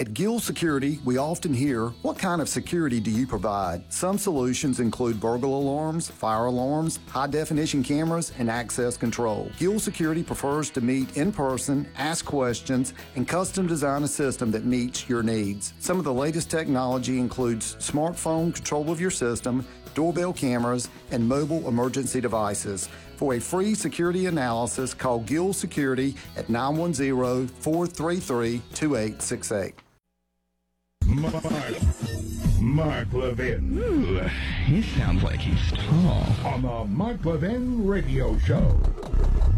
At Gill Security, we often hear, what kind of security do you provide? Some solutions include burglar alarms, fire alarms, high-definition cameras, and access control. Gill Security prefers to meet in person, ask questions, and custom design a system that meets your needs. Some of the latest technology includes smartphone control of your system, doorbell cameras, and mobile emergency devices. For a free security analysis, call Gill Security at 910-433-2868. Mark Levin. Ooh, he sounds like he's tall. On the Mark Levin Radio Show.